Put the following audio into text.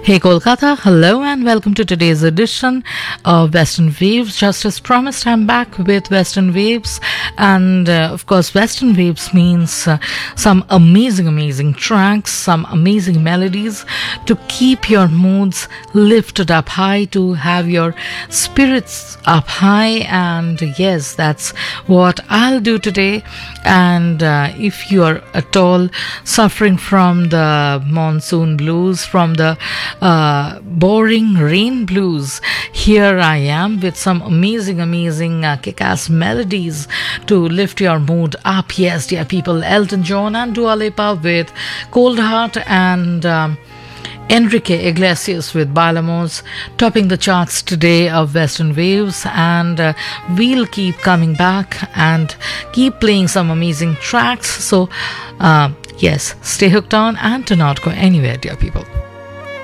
Hey Kolkata, hello and welcome to today's edition of Western Waves. Just as promised, I'm back with Western Waves, and of course, Western Waves means some amazing tracks, some amazing melodies to keep your moods lifted up high, to have your spirits up high, and yes, that's what I'll do today. And if you are at all suffering from the monsoon blues, from the boring rain blues, here I am with some amazing kick-ass melodies to lift your mood up. Yes, dear people, Elton John and Dua Lipa with Cold Heart, and Enrique Iglesias with Bailamos topping the charts today of Western Waves. And we'll keep coming back and keep playing some amazing tracks. So yes, stay hooked on and do not go anywhere, dear people.